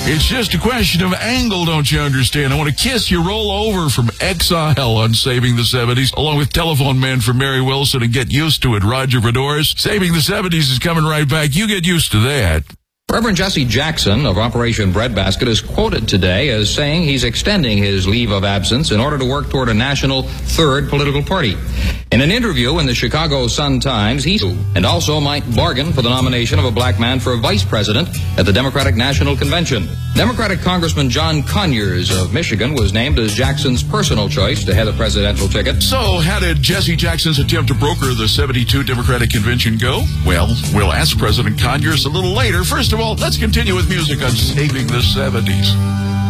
It's just a question of angle, don't you understand? I Want to Kiss You Roll Over from Exile on Saving the 70s, along with Telephone Man from Mary Wilson and Get Used to It, Roger Fedor's. Saving the 70s is coming right back. You get used to that. Reverend Jesse Jackson of Operation Breadbasket is quoted today as saying he's extending his leave of absence in order to work toward a national third political party. In an interview in the Chicago Sun-Times, he and also might bargain for the nomination of a black man for vice president at the Democratic National Convention. Democratic Congressman John Conyers of Michigan was named as Jackson's personal choice to head the presidential ticket. So, how did Jesse Jackson's attempt to broker the 72 Democratic Convention go? Well, we'll ask President Conyers a little later. First of all, let's continue with music on Saving the 70s.